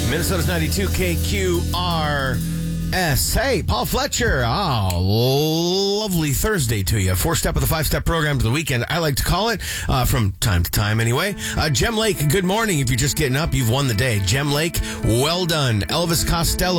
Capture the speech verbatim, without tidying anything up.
Minnesota's ninety-two K Q R S. Hey, Paul Fletcher. Oh, lovely Thursday to you. Four-step of the five-step program to the weekend, I like to call it, uh, from time to time anyway. Uh, Gem Lake, good morning. If you're just getting up, you've won the day. Gem Lake, well done. Elvis Costello.